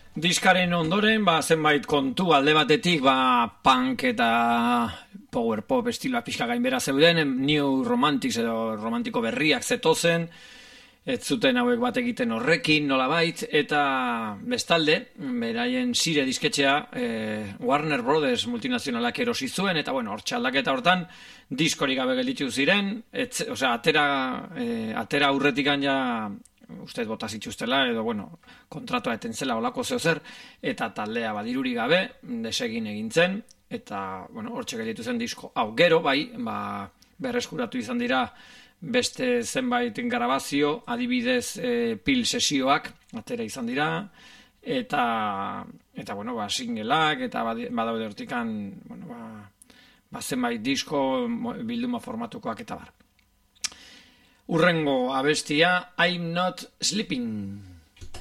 Diskaren ondoren, zenbait kontu alde batetik, punk eta power pop estiloa pixka gainbera zeuden, new romantics edo romantiko berriak zetozen, ez zuten hauek bat egiten horrekin nolabait, eta bestalde, beraien Sire disketxea Warner Brothers multinazionalak erosi zuen, eta hor txaldaketa hortan, diskorik gabe gelditu ziren, atera aurretikan ja, ustez bota zituztela, edo, kontratua eten zela olako zeozer, eta taldea badiruri gabe, desegin egin zen, eta, hortxe gelditu zen disko. Hau, gero, berreskuratu izan dira beste zenbait grabazio, adibidez pil sesioak, atera izan dira, eta singleak, eta badaude hortikan, zenbait disko, bilduma formatukoak eta bar. Urrengo abestia, I'm Not Sleeping.